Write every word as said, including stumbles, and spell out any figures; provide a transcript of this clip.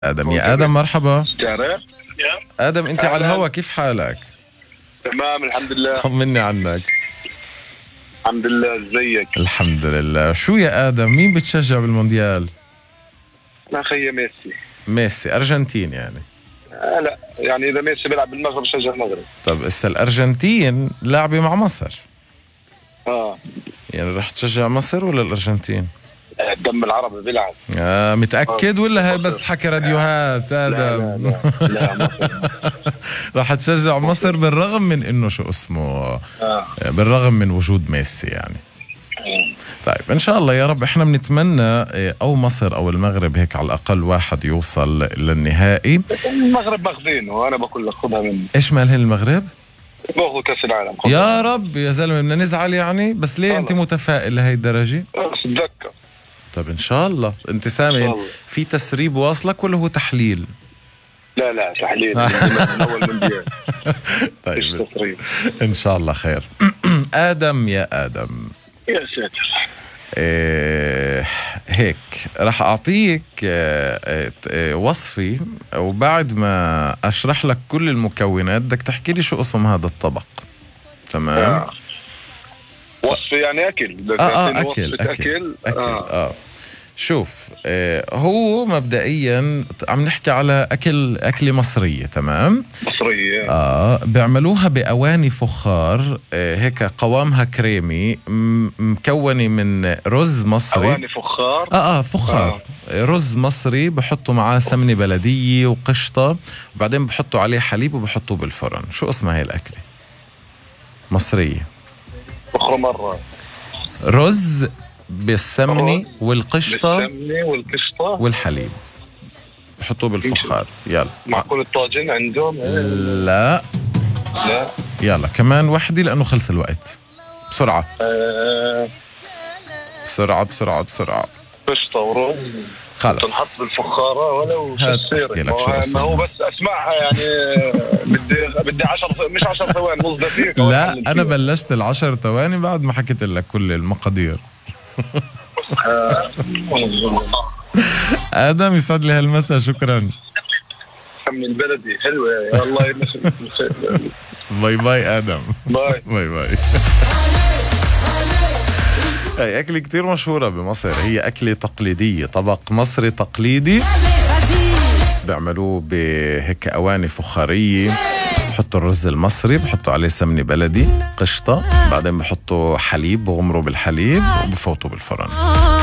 آدم. يا آدم مرحبا. تعرف آدم أنت على الهوا، كيف حالك؟ تمام الحمد لله. طمني عنك. الحمد لله، ازيك؟ الحمد لله. شو يا آدم، مين بتشجع بالمونديال؟ انا خيي ميسي. ميسي أرجنتين يعني؟ آه لا، يعني اذا ميسي بيلعب بالمغرب بشجع المغرب. طب اسا الأرجنتين لاعبة مع مصر، اه يعني رح تشجع مصر ولا الأرجنتين؟ الدم العربي بيلعب. آه متأكد ولا هي بس حكي راديوهات آدم؟ لا لا لا, لا مصر. رح تشجع مصر بالرغم من انه شو اسمه آه. بالرغم من وجود ميسي يعني. طيب ان شاء الله يا رب. احنا بنتمنى او مصر او المغرب هيك على الاقل واحد يوصل للنهائي. المغرب ماخذينه وانا بقول لك خذها مني. ايش مالهن المغرب؟ باخذوا كاس العالم. يا رب يا زلمه، بدنا نزعل يعني، بس ليه انت متفائل لهي الدرجه؟ اتذكر. طب ان شاء الله. انت سامع في تسريب واصلك ولا هو تحليل؟ لا لا تحليل من اول مونديال. طيب ان شاء الله خير. ادم يا ادم يا ساتر. إيه هيك راح اعطيك إيه إيه وصفي، وبعد ما اشرح لك كل المكونات بدك تحكي لي شو اسم هذا الطبق. تمام. آه. وصفي يعني اكل. اه اه اكل اكل اكل, أكل. آه. اه شوف، آه هو مبدئيا عم نحكي على اكل اكله مصريه. تمام. مصريه. اه بيعملوها باواني فخار، آه هيك قوامها كريمي، مكونه من رز مصري. اواني فخار. اه اه فخار. آه. رز مصري بحطوا معاه سمنه بلديه وقشطه، وبعدين بحطوا عليه حليب وبحطوه بالفرن. شو اسمها هي الاكله؟ مصريه. اخر مره. رز بالسمنه والقشطه بالسمنه والقشطه والحليب، بحطوه بالفخار. يلا. معقول الطاجن عندهم؟ لا لا. يلا كمان وحده لانه خلص الوقت. بسرعه. أه... بسرعه بسرعه بسرعه. قشطه ورز خلص تنحط بالفخاره ولو شو لك شو ما هو بس اسمعها يعني. بدي بدي عشر مش عشر ثواني، نص دقيقه. لا انا بلشت العشر ثواني بعد ما حكيت لك كل المقادير. آدم يسعد لي هالمساء. شكرا. من البلدي حلوة يا الله يمسك. باي باي آدم. باي باي باي. هي أكلة كتير مشهورة بمصر، هي أكلة تقليدية، طبق مصري تقليدي بيعملوه بهيك أواني فخارية. بحطوا الرز المصري، بحطوا عليه سمنة بلدي، قشطة، بعدين بحطوا حليب، بغمروا بالحليب وبفوتوا بالفرن.